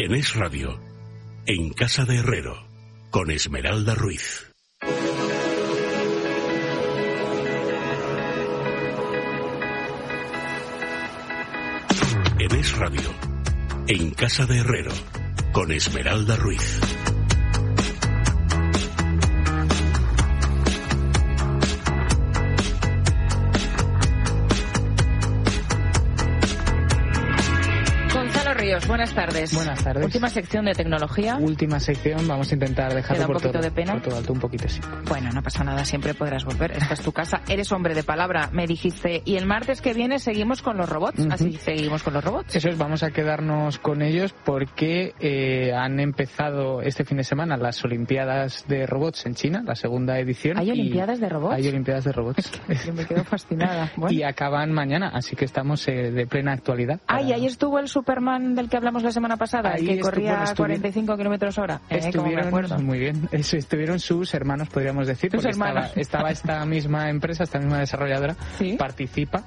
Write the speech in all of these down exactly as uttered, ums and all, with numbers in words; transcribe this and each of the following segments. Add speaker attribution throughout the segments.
Speaker 1: En Es Radio, en Casa de Herrero, con Esmeralda Ruiz. En Es Radio, en Casa de Herrero, con Esmeralda Ruiz.
Speaker 2: Buenas tardes.
Speaker 3: Buenas tardes.
Speaker 2: Última sección de tecnología.
Speaker 3: Última sección, vamos a intentar dejarlo
Speaker 2: por
Speaker 3: un poquito
Speaker 2: todo,
Speaker 3: de
Speaker 2: pena.
Speaker 3: Por todo alto, un poquito, sí.
Speaker 2: Bueno, no pasa nada, siempre podrás volver. Esta es tu casa, eres hombre de palabra, me dijiste. Y el martes que viene seguimos con los robots, uh-huh. Así seguimos con los robots.
Speaker 3: Eso es, vamos a quedarnos con ellos porque eh, han empezado este fin de semana las Olimpiadas de Robots en China, la segunda edición.
Speaker 2: ¿Hay Olimpiadas de Robots?
Speaker 3: Hay Olimpiadas de Robots.
Speaker 2: Yo me quedo fascinada. Bueno.
Speaker 3: Y acaban mañana, así que estamos eh, de plena actualidad.
Speaker 2: Para... Ah, y ahí estuvo el Superman del que hablamos la semana pasada,
Speaker 3: ahí
Speaker 2: que
Speaker 3: estu-
Speaker 2: corría
Speaker 3: bueno,
Speaker 2: a cuarenta y cinco kilómetros hora. Eh,
Speaker 3: estuvieron,
Speaker 2: como me acuerdo.
Speaker 3: Muy bien, eso, estuvieron sus hermanos, podríamos decir,
Speaker 2: sus
Speaker 3: porque
Speaker 2: hermanos.
Speaker 3: Estaba, estaba esta misma empresa, esta misma desarrolladora,
Speaker 2: ¿Sí?
Speaker 3: participa,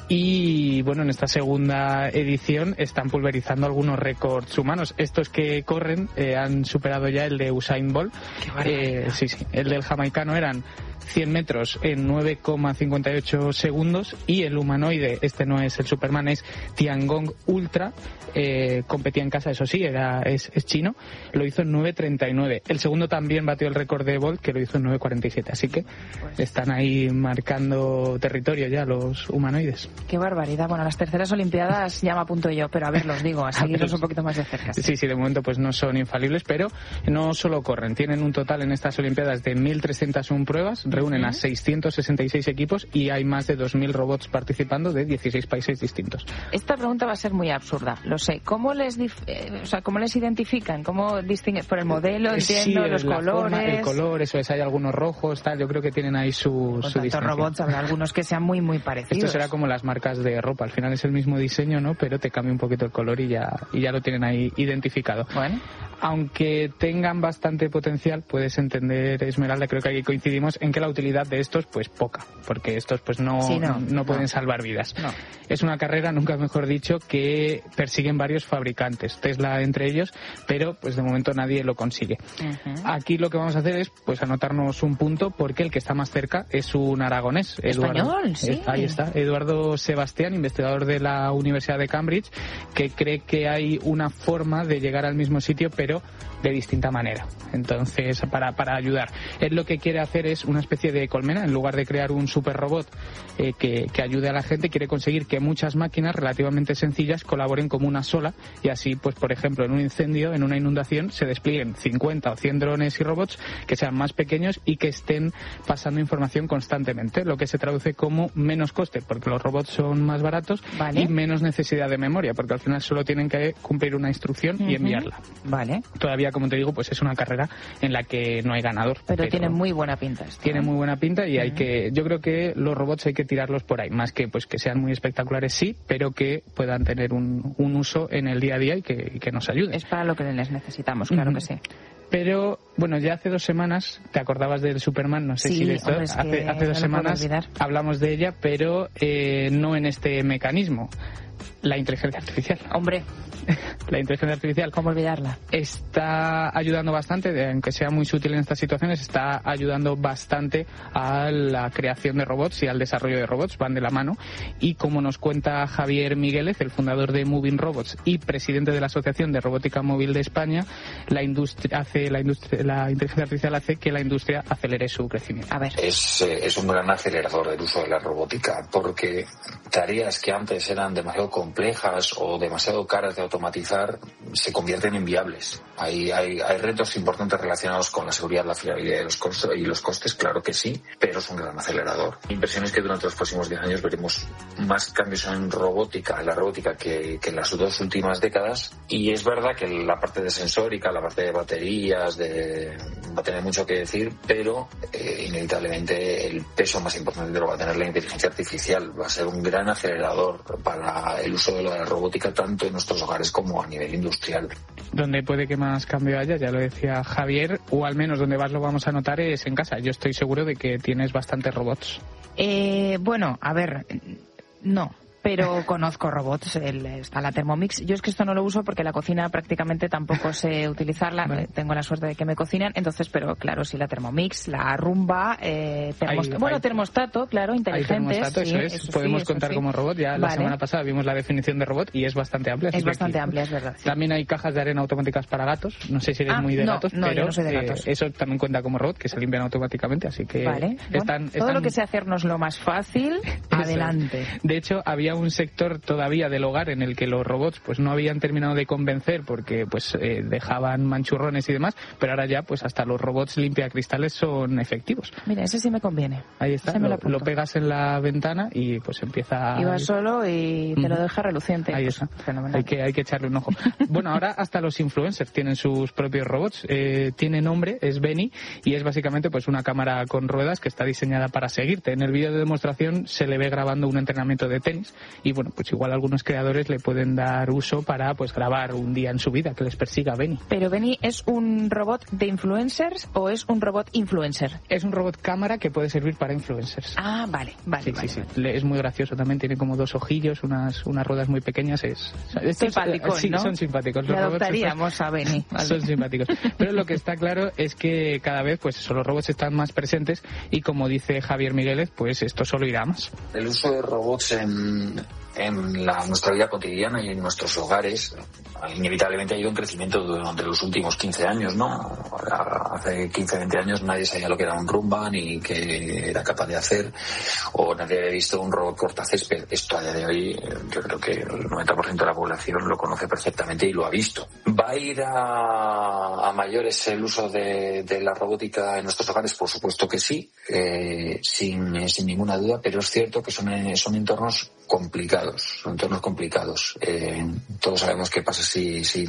Speaker 3: y bueno, en esta segunda edición están pulverizando algunos récords humanos. Estos que corren eh, han superado ya el de Usain Bolt.
Speaker 2: Qué
Speaker 3: eh, sí, sí, el del jamaicano eran cien metros en nueve coma cincuenta y ocho segundos, y el humanoide, este no es el Superman, es Tiangong Ultra, eh, competía en casa, eso sí, era es, es chino, lo hizo en nueve treinta y nueve. El segundo también batió el récord de Bolt, que lo hizo en nueve cuarenta y siete, así que pues están ahí marcando territorio ya los humanoides.
Speaker 2: Qué barbaridad. Bueno, las terceras Olimpiadas ya me apunto yo, pero a ver, los digo, a seguirlos un poquito más de cerca.
Speaker 3: Sí, sí, de momento pues no son infalibles, pero no solo corren, tienen un total en estas Olimpiadas de mil trescientas uno pruebas, reúnen a seiscientos sesenta y seis equipos y hay más de dos mil robots participando de dieciséis países distintos.
Speaker 2: Esta pregunta va a ser muy absurda, lo sé. ¿Cómo les dif- eh, o sea, cómo les identifican? ¿Cómo distinguen? Por el modelo, entiendo,
Speaker 3: sí,
Speaker 2: los
Speaker 3: la
Speaker 2: colores.
Speaker 3: Forma, el color, eso es, hay algunos rojos, tal, yo creo que tienen ahí su,
Speaker 2: Con
Speaker 3: su
Speaker 2: tantos
Speaker 3: distancia.
Speaker 2: robots habrá algunos que sean muy muy parecidos.
Speaker 3: Esto será como las marcas de ropa, al final es el mismo diseño, ¿no? Pero te cambia un poquito el color y ya y ya lo tienen ahí identificado.
Speaker 2: Bueno.
Speaker 3: Aunque tengan bastante potencial, puedes entender, Esmeralda, creo que aquí coincidimos en que la utilidad de estos, pues poca, porque estos pues no,
Speaker 2: sí, no,
Speaker 3: no, no pueden
Speaker 2: no.
Speaker 3: salvar vidas.
Speaker 2: No.
Speaker 3: Es una carrera, nunca mejor dicho, que persiguen varios fabricantes, Tesla entre ellos, pero pues de momento nadie lo consigue.
Speaker 2: Uh-huh.
Speaker 3: Aquí lo que vamos a hacer es pues anotarnos un punto, porque el que está más cerca es un aragonés.
Speaker 2: Español,
Speaker 3: Eduardo,
Speaker 2: sí.
Speaker 3: Eh, ahí está, Eduardo Sebastián, investigador de la Universidad de Cambridge, que cree que hay una forma de llegar al mismo sitio, pero de distinta manera. Entonces, para, para ayudar. Él lo que quiere hacer es una especie de colmena, en lugar de crear un super robot eh, que, que ayude a la gente, quiere conseguir que muchas máquinas relativamente sencillas colaboren como una sola, y así, pues por ejemplo, en un incendio, en una inundación, se desplieguen cincuenta o cien drones y robots que sean más pequeños y que estén pasando información constantemente, lo que se traduce como menos coste, porque los robots son más baratos,
Speaker 2: vale.
Speaker 3: Y menos necesidad de memoria, porque al final solo tienen que cumplir una instrucción uh-huh. y enviarla.
Speaker 2: Vale.
Speaker 3: Todavía, como te digo, pues es una carrera en la que no hay ganador.
Speaker 2: Pero,
Speaker 3: pero
Speaker 2: tiene muy buena pinta esto,
Speaker 3: Tiene
Speaker 2: ¿eh?
Speaker 3: muy buena pinta y
Speaker 2: uh-huh.
Speaker 3: hay que, yo creo que los robots hay que tirarlos por ahí, más que pues que sean muy espectaculares, sí, pero que puedan tener un, un uso en el día a día y que, y que nos ayuden.
Speaker 2: Es para lo que les necesitamos, claro uh-huh. que sí.
Speaker 3: Pero, bueno, ya hace dos semanas, te acordabas del Superman, no sé
Speaker 2: sí,
Speaker 3: si de esto,
Speaker 2: hombre, es
Speaker 3: hace, hace dos
Speaker 2: no
Speaker 3: semanas hablamos de ella, pero eh, no en este mecanismo. La inteligencia artificial.
Speaker 2: Hombre.
Speaker 3: La inteligencia artificial.
Speaker 2: ¿Cómo olvidarla?
Speaker 3: Está ayudando bastante, aunque sea muy sutil en estas situaciones, está ayudando bastante a la creación de robots y al desarrollo de robots, van de la mano. Y como nos cuenta Javier Migueles, el fundador de Moving Robots y presidente de la Asociación de Robótica Móvil de España, la industria hace la industria, la inteligencia artificial hace que la industria acelere su crecimiento.
Speaker 2: A ver.
Speaker 4: Es, eh, es un gran acelerador del uso de la robótica, porque tareas que antes eran demasiado complejas o demasiado caras de automatizar se convierten en viables. Hay, hay, hay retos importantes relacionados con la seguridad, la fiabilidad y los, costos, y los costes, claro que sí, pero es un gran acelerador. Impresión es que durante los próximos diez años veremos más cambios en robótica, en la robótica, que, que en las dos últimas décadas, y es verdad que la parte de sensórica, la parte de baterías, de, va a tener mucho que decir, pero eh, inevitablemente el peso más importante lo va a tener la inteligencia artificial. Va a ser un gran acelerador para el uso de la robótica tanto en nuestros hogares como a nivel industrial.
Speaker 3: Donde puede que más cambio haya, ya lo decía Javier, o al menos donde más lo vamos a notar es en casa. Yo estoy seguro de que tienes bastantes robots.
Speaker 2: Eh, bueno, a ver, no. pero conozco robots. El, está la Thermomix. Yo es que esto no lo uso porque la cocina prácticamente tampoco sé utilizarla. Vale. Tengo la suerte de que me cocinan, entonces, pero claro, sí, la Thermomix, la Rumba, eh, termost- hay, bueno, hay, termostato, claro, inteligente.
Speaker 3: Hay termostato,
Speaker 2: sí,
Speaker 3: eso es.
Speaker 2: Eso
Speaker 3: Podemos
Speaker 2: sí,
Speaker 3: contar
Speaker 2: sí.
Speaker 3: como robot. Ya la
Speaker 2: vale.
Speaker 3: semana pasada vimos la definición de robot y es bastante amplia.
Speaker 2: Es bastante
Speaker 3: aquí,
Speaker 2: amplia, es verdad. Sí.
Speaker 3: También hay cajas de arena automáticas para gatos. No sé si eres
Speaker 2: ah,
Speaker 3: muy de
Speaker 2: no,
Speaker 3: gatos,
Speaker 2: no,
Speaker 3: pero
Speaker 2: yo no soy de gatos.
Speaker 3: Eh, eso también cuenta como robot, que se limpian automáticamente, así que
Speaker 2: vale.
Speaker 3: están,
Speaker 2: bueno, todo
Speaker 3: están...
Speaker 2: lo que sea hacernos lo más fácil, adelante.
Speaker 3: De hecho, había un sector todavía del hogar en el que los robots pues no habían terminado de convencer porque pues eh, dejaban manchurrones y demás, pero ahora ya pues hasta los robots limpiacristales son efectivos.
Speaker 2: Mira, ese sí me conviene.
Speaker 3: Ahí está, lo, lo pegas en la ventana y pues empieza...
Speaker 2: Y va solo y te lo deja reluciente.
Speaker 3: Ahí
Speaker 2: pues,
Speaker 3: está.
Speaker 2: Fenomenal.
Speaker 3: Hay que, hay que echarle un ojo. Bueno, ahora hasta los influencers tienen sus propios robots. Eh, tiene nombre, es Benny, y es básicamente pues una cámara con ruedas que está diseñada para seguirte. En el vídeo de demostración se le ve grabando un entrenamiento de tenis y bueno, pues igual algunos creadores le pueden dar uso para pues grabar un día en su vida que les persiga Benny.
Speaker 2: Pero Benny, ¿es un robot de influencers o es un robot influencer?
Speaker 3: Es un robot cámara que puede servir para influencers.
Speaker 2: Ah, vale, vale.
Speaker 3: Sí,
Speaker 2: vale,
Speaker 3: sí,
Speaker 2: vale.
Speaker 3: sí. Es muy gracioso también, tiene como dos ojillos, unas, unas ruedas muy pequeñas. Es, es
Speaker 2: simpático,
Speaker 3: sí,
Speaker 2: ¿no?
Speaker 3: son simpáticos. Los
Speaker 2: Le adoptaríamos
Speaker 3: están,
Speaker 2: a Benny. Vale.
Speaker 3: Son simpáticos. Pero lo que está claro es que cada vez pues eso, los robots están más presentes y como dice Javier Migueles, pues esto solo irá más.
Speaker 4: El uso de robots en, en la, nuestra vida cotidiana y en nuestros hogares inevitablemente ha ido en crecimiento durante los últimos quince años, ¿no? Hace quince, veinte años nadie sabía lo que era un Roomba ni qué era capaz de hacer, o nadie había visto un robot cortacésped. Esto a día de hoy yo creo que el noventa por ciento de la población lo conoce perfectamente y lo ha visto. ¿Va a ir a, a mayores el uso de, de la robótica en nuestros hogares? Por supuesto que sí, eh, sin, sin ninguna duda, pero es cierto que son, son entornos complicados, son entornos complicados. Eh, todos sabemos qué pasa si, si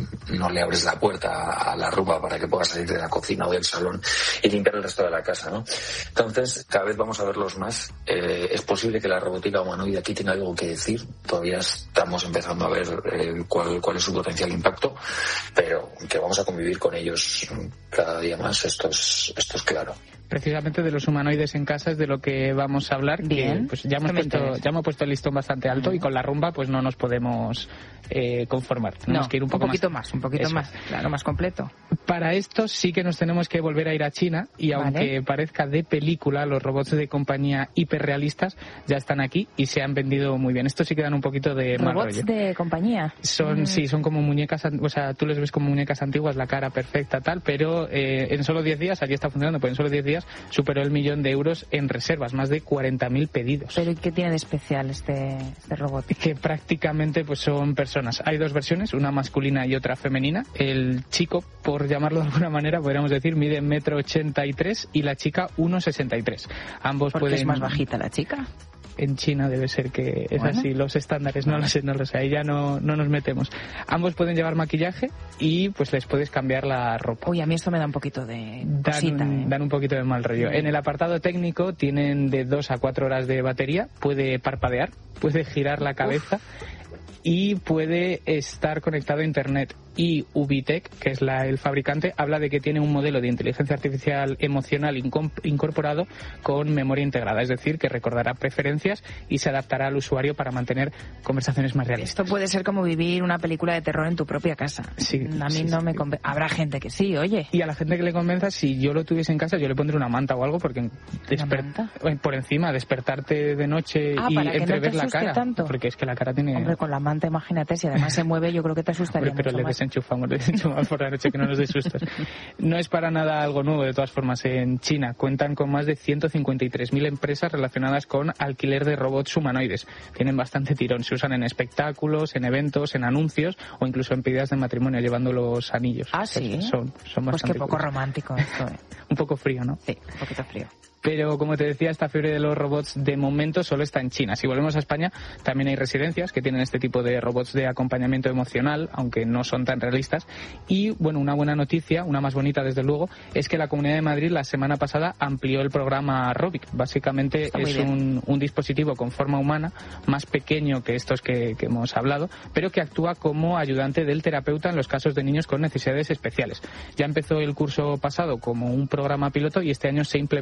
Speaker 4: no le abres la puerta a la Rumba para que pueda salir de la cocina o del salón y limpiar el resto de la casa, ¿no? Entonces, cada vez vamos a verlos más. Eh, es posible que la robótica humanoide aquí tenga algo que decir. Todavía estamos empezando a ver eh, cuál, cuál es su potencial impacto, pero que vamos a convivir con ellos cada día más, esto es, esto es claro.
Speaker 3: Precisamente de los humanoides en casa es de lo que vamos a hablar.
Speaker 2: Bien.
Speaker 3: Que, pues ya hemos puesto, ya hemos puesto el listón bastante alto, uh-huh. y con la Rumba pues no nos podemos eh, conformar. Tenemos
Speaker 2: no,
Speaker 3: que ir un, poco
Speaker 2: un poquito
Speaker 3: más,
Speaker 2: más un poquito Eso. más, claro, más completo.
Speaker 3: Para esto sí que nos tenemos que volver a ir a China y vale. aunque parezca de película, los robots de compañía hiperrealistas ya están aquí y se han vendido muy bien. Estos sí que dan un poquito de mal rollo.
Speaker 2: ¿Robots de compañía?
Speaker 3: Son, mm. sí, son como muñecas, o sea, tú les ves como muñecas antiguas, la cara perfecta, tal, pero eh, en solo diez días, allí está funcionando, pues en solo diez días superó el millón de euros en reservas, más de cuarenta mil pedidos.
Speaker 2: ¿Pero qué tiene de especial este, este robot?
Speaker 3: Que prácticamente pues son personas. Hay dos versiones, una masculina y otra femenina. El chico, por llamarlo de alguna manera, podríamos decir, mide metro ochenta y tres y la chica uno sesenta y tres. Ambos
Speaker 2: ¿Por qué
Speaker 3: pueden...
Speaker 2: es más bajita la chica?
Speaker 3: En China debe ser que es bueno. así, los estándares, no lo sé, no lo sé, ahí ya no, no nos metemos. Ambos pueden llevar maquillaje y pues les puedes cambiar la ropa.
Speaker 2: Uy, a mí esto me da un poquito de cosita,
Speaker 3: dan,
Speaker 2: ¿eh?
Speaker 3: dan un poquito de mal rollo. Sí. En el apartado técnico tienen de dos a cuatro horas de batería, puede parpadear, puede girar la cabeza. Uf. Y puede estar conectado a internet. Y Ubitec, que es la, el fabricante, habla de que tiene un modelo de inteligencia artificial emocional incorporado con memoria integrada, es decir, que recordará preferencias y se adaptará al usuario para mantener conversaciones más realistas.
Speaker 2: Esto puede ser como vivir una película de terror en tu propia casa.
Speaker 3: Sí,
Speaker 2: a mí
Speaker 3: sí,
Speaker 2: no
Speaker 3: sí.
Speaker 2: me convence. Habrá gente que sí, oye.
Speaker 3: Y a la gente que le convenza, si yo lo tuviese en casa, yo le pondré una manta o algo, porque desper...
Speaker 2: manta?
Speaker 3: por encima, despertarte de noche
Speaker 2: ah,
Speaker 3: y
Speaker 2: para que
Speaker 3: entrever
Speaker 2: no te
Speaker 3: la cara.
Speaker 2: Tanto.
Speaker 3: Porque es que la cara tiene...
Speaker 2: Hombre, con la manta, imagínate, si además se mueve, yo creo que te asustaría.
Speaker 3: Hombre, pero
Speaker 2: mucho
Speaker 3: le
Speaker 2: más.
Speaker 3: desenchufamos, le desenchufamos por la noche, que no nos dé sustos. No es para nada algo nuevo, de todas formas. En China cuentan con más de ciento cincuenta y tres mil empresas relacionadas con alquiler de robots humanoides. Tienen bastante tirón. Se usan en espectáculos, en eventos, en anuncios o incluso en pedidas de matrimonio llevando los anillos.
Speaker 2: Ah, sí.
Speaker 3: Pues son, son bastante
Speaker 2: Pues qué poco
Speaker 3: curiosos.
Speaker 2: romántico esto, ¿eh?
Speaker 3: Un poco frío, ¿no?
Speaker 2: Sí, un poquito frío.
Speaker 3: Pero, como te decía, esta fiebre de los robots de momento solo está en China. Si volvemos a España, también hay residencias que tienen este tipo de robots de acompañamiento emocional, aunque no son tan realistas. Y, bueno, una buena noticia, una más bonita desde luego, es que la Comunidad de Madrid la semana pasada amplió el programa Robic. Básicamente es un, un dispositivo con forma humana, más pequeño que estos que, que hemos hablado, pero que actúa como ayudante del terapeuta en los casos de niños con necesidades especiales. Ya empezó el curso pasado como un programa piloto y este año se implementará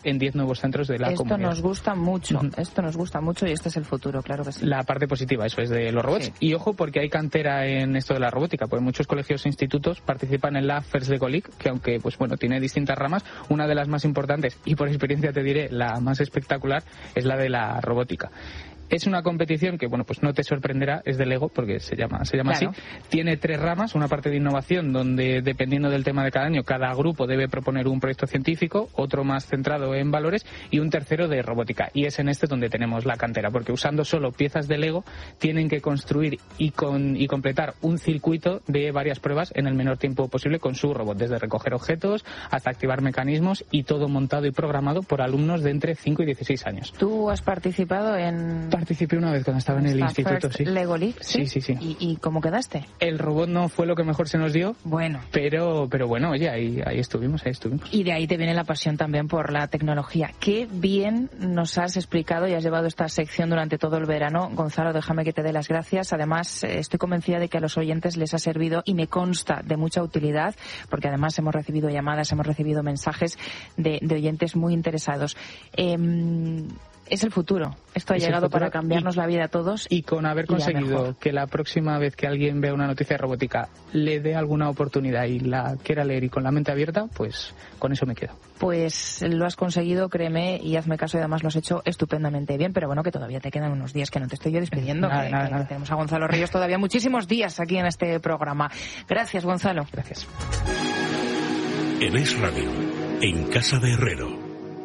Speaker 3: en diez nuevos centros de la
Speaker 2: esto
Speaker 3: comunidad.
Speaker 2: Esto nos gusta mucho,
Speaker 3: uh-huh.
Speaker 2: esto nos gusta mucho y este es el futuro, claro que sí.
Speaker 3: La parte positiva, eso es, de los robots. Sí. Y ojo, porque hay cantera en esto de la robótica, porque muchos colegios e institutos participan en la FIRST Lego League, que aunque pues bueno tiene distintas ramas, una de las más importantes, y por experiencia te diré, la más espectacular, es la de la robótica. Es una competición que, bueno, pues no te sorprenderá, es de Lego, porque se llama se llama claro. así. Tiene tres ramas, una parte de innovación, donde dependiendo del tema de cada año, cada grupo debe proponer un proyecto científico, otro más centrado en valores y un tercero de robótica. Y es en este donde tenemos la cantera, porque usando solo piezas de Lego tienen que construir y, con, y completar un circuito de varias pruebas en el menor tiempo posible con su robot, desde recoger objetos hasta activar mecanismos, y todo montado y programado por alumnos de entre cinco y dieciséis años.
Speaker 2: ¿Tú has participado en...?
Speaker 3: Participé una vez cuando estaba en el instituto, sí.
Speaker 2: Lego League,
Speaker 3: sí, sí, sí.
Speaker 2: ¿Y, ¿Y cómo quedaste?
Speaker 3: El robot no fue lo que mejor se nos dio.
Speaker 2: Bueno.
Speaker 3: Pero, pero bueno, oye, ahí, ahí estuvimos, ahí estuvimos.
Speaker 2: Y de ahí te viene la pasión también por la tecnología. Qué bien nos has explicado y has llevado esta sección durante todo el verano. Gonzalo, déjame que te dé las gracias. Además, estoy convencida de que a los oyentes les ha servido y me consta de mucha utilidad, porque además hemos recibido llamadas, hemos recibido mensajes de, de oyentes muy interesados. Eh, Es el futuro. Esto ha es llegado para cambiarnos y, la vida a todos.
Speaker 3: Y con haber conseguido que la próxima vez que alguien vea una noticia de robótica le dé alguna oportunidad y la quiera leer y con la mente abierta, pues con eso me quedo.
Speaker 2: Pues lo has conseguido, créeme, y hazme caso, y además lo has hecho estupendamente bien. Pero bueno, que todavía te quedan unos días, que no te estoy yo despidiendo.
Speaker 3: Nada,
Speaker 2: que,
Speaker 3: nada,
Speaker 2: que
Speaker 3: nada.
Speaker 2: Tenemos a Gonzalo Ríos todavía muchísimos días aquí en este programa. Gracias, Gonzalo.
Speaker 3: Gracias.
Speaker 1: En Es Radio, en Casa de Herrero.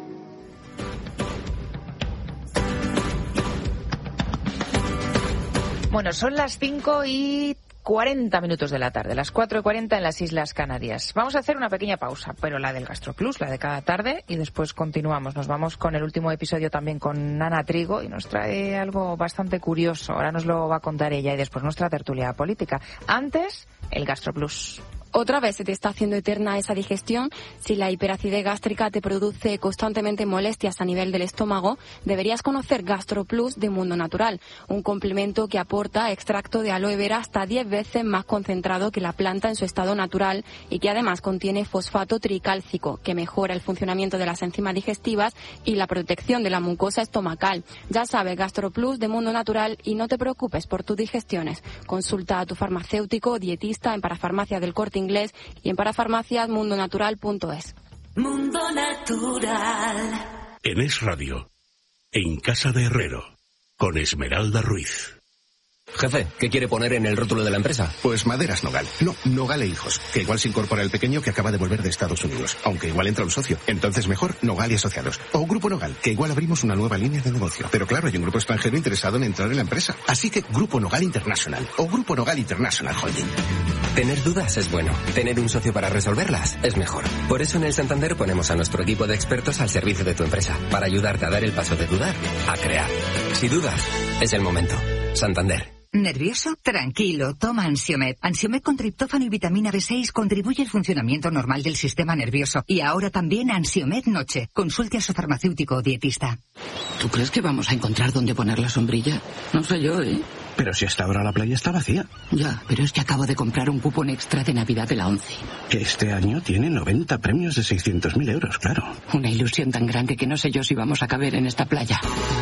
Speaker 2: Bueno, son las cinco y cuarenta minutos de la tarde, las cuatro y cuarenta en las Islas Canarias. Vamos a hacer una pequeña pausa, pero la del GastroPlus, la de cada tarde, y después continuamos. Nos vamos con el último episodio también con Ana Trigo, y nos trae algo bastante curioso. Ahora nos lo va a contar ella, y después nuestra tertulia política. Antes, el GastroPlus.
Speaker 5: Otra vez se te está haciendo eterna esa digestión. Si la hiperacidez gástrica te produce constantemente molestias a nivel del estómago, deberías conocer GastroPlus de Mundo Natural, un complemento que aporta extracto de aloe vera hasta diez veces más concentrado que la planta en su estado natural, y que además contiene fosfato tricálcico, que mejora el funcionamiento de las enzimas digestivas y la protección de la mucosa estomacal. Ya sabes, GastroPlus de Mundo Natural, y no te preocupes por tus digestiones. Consulta a tu farmacéutico o dietista en Parafarmacia del Corte Inglés y en parafarmacias mundo natural punto es.
Speaker 6: Mundo Natural.
Speaker 1: En Es Radio, en Casa de Herrero, con Esmeralda Ruiz.
Speaker 7: Jefe, ¿qué quiere poner en el rótulo de la empresa?
Speaker 8: Pues Maderas Nogal. No, Nogal e Hijos. Que igual se incorpora el pequeño que acaba de volver de Estados Unidos. Aunque igual entra un socio. Entonces mejor Nogal y Asociados. O Grupo Nogal, que igual abrimos una nueva línea de negocio. Pero claro, hay un grupo extranjero interesado en entrar en la empresa. Así que Grupo Nogal International. O Grupo Nogal International Holding.
Speaker 7: Tener dudas es bueno. Tener un socio para resolverlas es mejor. Por eso en el Santander ponemos a nuestro equipo de expertos al servicio de tu empresa. Para ayudarte a dar el paso de dudar a crear. Si dudas, es el momento. Santander.
Speaker 9: ¿Nervioso? Tranquilo, toma Ansiomed. Ansiomed con triptófano y vitamina B seis contribuye al funcionamiento normal del sistema nervioso. Y ahora también Ansiomed Noche. Consulte a su farmacéutico o dietista.
Speaker 10: ¿Tú crees que vamos a encontrar dónde poner la sombrilla? No sé yo, ¿eh?
Speaker 11: Pero si hasta ahora la playa está vacía.
Speaker 10: Ya, pero es que acabo de comprar un cupón extra de Navidad de la ONCE.
Speaker 11: Que este año tiene noventa premios de seiscientos mil euros, claro.
Speaker 10: Una ilusión tan grande que no sé yo si vamos a caber en esta playa.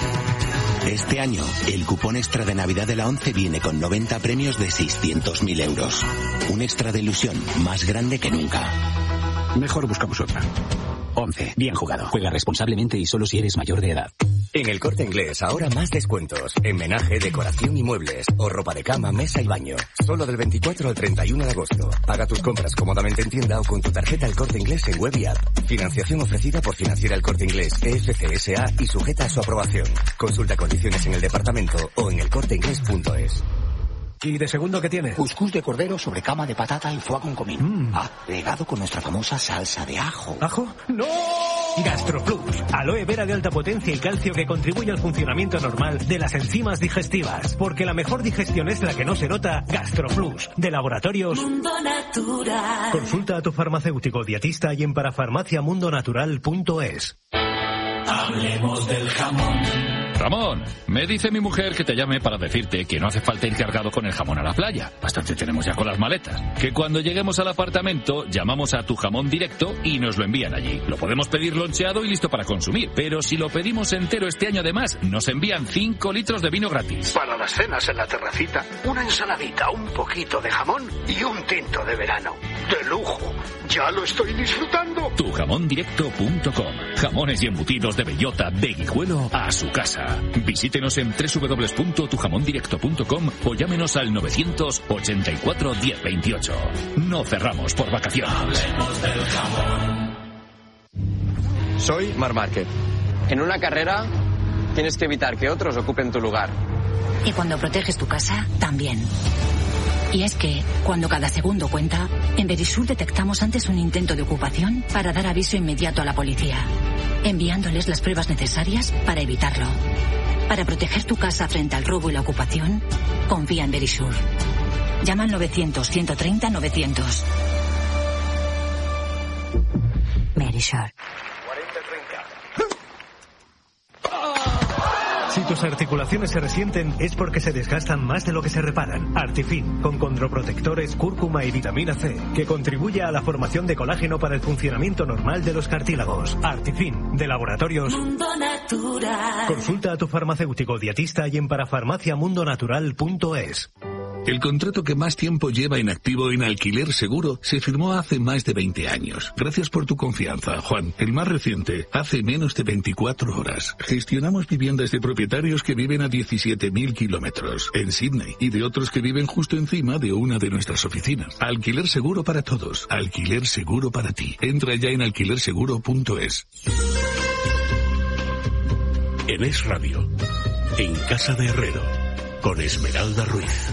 Speaker 12: Este año, el cupón extra de Navidad de la ONCE viene con noventa premios de seiscientos mil euros. Un extra de ilusión más grande que nunca.
Speaker 11: Mejor buscamos otra. ONCE, bien jugado.
Speaker 13: Juega responsablemente y solo si eres mayor de edad.
Speaker 14: En el Corte Inglés ahora más descuentos. En menaje, decoración y muebles. O ropa de cama, mesa y baño. Solo del veinticuatro al treinta y uno de agosto. Paga tus compras cómodamente en tienda o con tu tarjeta El Corte Inglés en web y app. Financiación ofrecida por Financiera El Corte Inglés, E F C S A, y sujeta a su aprobación. Consulta condiciones en el departamento o en el corte inglés punto es.
Speaker 15: ¿Y de segundo qué tiene?
Speaker 16: Cuscús de cordero sobre cama de patata y foie con comino. Mm. Ah, regado con nuestra famosa salsa de ajo.
Speaker 15: ¿Ajo? ¡No! GastroPlus, aloe vera de alta potencia y calcio que contribuye al funcionamiento normal de las enzimas digestivas. Porque la mejor digestión es la que no se nota. GastroPlus, de Laboratorios
Speaker 6: Mundo Natural.
Speaker 15: Consulta a tu farmacéutico dietista y en parafarmacia mundo natural punto es.
Speaker 17: Hablemos del jamón. Ramón, me dice mi mujer que te llame para decirte que no hace falta ir cargado con el jamón a la playa. Bastante tenemos ya con las maletas. Que cuando lleguemos al apartamento, llamamos a Tu Jamón Directo y nos lo envían allí. Lo podemos pedir loncheado y listo para consumir. Pero si lo pedimos entero este año además, nos envían cinco litros de vino gratis.
Speaker 18: Para las cenas en la terracita, una ensaladita, un poquito de jamón y un tinto de verano. ¡De lujo! ¡Ya lo estoy disfrutando!
Speaker 17: tu jamón directo punto com. Jamones y embutidos de bellota, de Guijuelo a su casa. Visítenos en doble u doble u doble u punto tu jamón directo punto com o llámenos al novecientos ochenta y cuatro diez veintiocho. No cerramos por vacaciones. Hablemos del jamón.
Speaker 19: Soy Marc Márquez. En una carrera tienes que evitar que otros ocupen tu lugar.
Speaker 20: Y cuando proteges tu casa, también. Y es que, cuando cada segundo cuenta, en Verisur detectamos antes un intento de ocupación para dar aviso inmediato a la policía, enviándoles las pruebas necesarias para evitarlo. Para proteger tu casa frente al robo y la ocupación, confía en Verisur. Llama al novecientos, ciento treinta, novecientos. Verisur.
Speaker 15: Si tus articulaciones se resienten es porque se desgastan más de lo que se reparan. Artifin, con condroprotectores, cúrcuma y vitamina C, que contribuye a la formación de colágeno para el funcionamiento normal de los cartílagos. Artifin, de Laboratorios
Speaker 6: Mundo Natural.
Speaker 15: Consulta a tu farmacéutico dietista y en parafarmacia mundo natural punto es.
Speaker 1: El contrato que más tiempo lleva en activo en Alquiler Seguro se firmó hace más de veinte años. Gracias por tu confianza, Juan. El más reciente, hace menos de veinticuatro horas. Gestionamos viviendas de propietarios que viven a diecisiete mil kilómetros en Sydney y de otros que viven justo encima de una de nuestras oficinas. Alquiler Seguro para todos. Alquiler Seguro para ti. Entra ya en alquiler seguro punto es.
Speaker 21: En Es Radio, en Casa de Herrero, con Esmeralda Ruiz.